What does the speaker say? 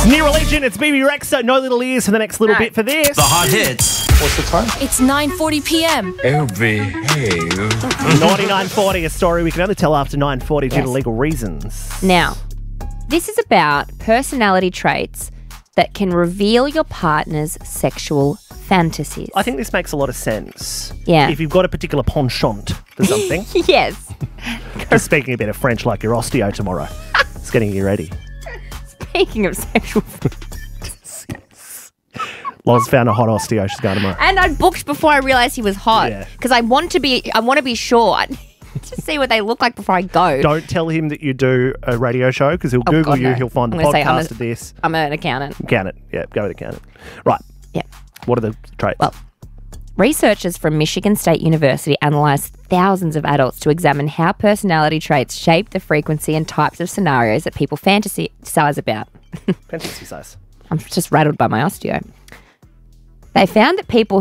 Near Religion, it's BB Rexa. No little ears for the next little bit for this. The hot hits. What's the time? It's 9:40 p.m. Oh, behave. 9940, a story we can only tell after 9:40 due to Yes. legal reasons. Now, this is about personality traits that can reveal your partner's sexual fantasies. I think this makes a lot of sense. Yeah. If you've got a particular penchant for something. Yes. Just speaking a bit of French like your osteo tomorrow. It's getting you ready. Speaking of sexual Loz found a hot osteo. She's going tomorrow. And I booked before I realised he was hot. Yeah. Because I want to be sure. I need to see what they look like before I go. Don't tell him that you do a radio show because he'll Google God, you. no. He'll find the I'm gonna say podcast of this. I'm an accountant. Accountant. Yeah, go with accountant. Right. Yeah. What are the traits? Well, researchers from Michigan State University analysed thousands of adults to examine how personality traits shape the frequency and types of scenarios that people fantasize about. Fantasy size. I'm just rattled by my osteo. They found that people